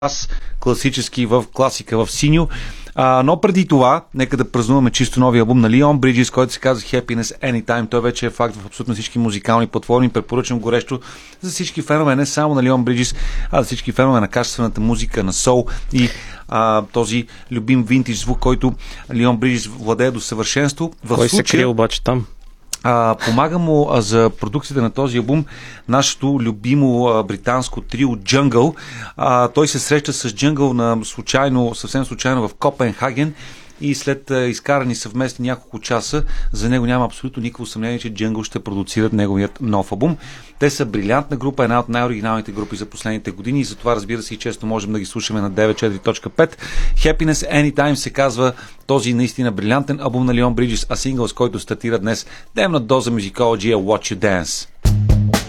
класически в класика в синьо. Но преди това, нека да празнуваме чисто новия албум на Leon Bridges, който се казва Happiness Anytime. Той вече е факт в абсолютно всички музикални платформи. Препоръчвам горещо за всички фенове, не само на Leon Bridges, а за всички фенове на качествената музика, на соул и този любим винтидж звук, който Leon Bridges владее до съвършенство. Кой се крие обаче там? Помага му за продукцията на този албум нашето любимо британско трио Jungle. Той се среща с Jungle съвсем случайно в Копенхаген и след изкарани съвместни няколко часа, за него няма абсолютно никакво съмнение, че Jungle ще продуцират неговият нов албум. Те са брилянтна група, една от най-оригиналните групи за последните години и затова, разбира се, и често можем да ги слушаме на 94.5. Happiness Anytime се казва този наистина брилянтен албум на Leon Bridges, а сингъл, с който стартира днес дневна доза Musicology е Watch You Dance.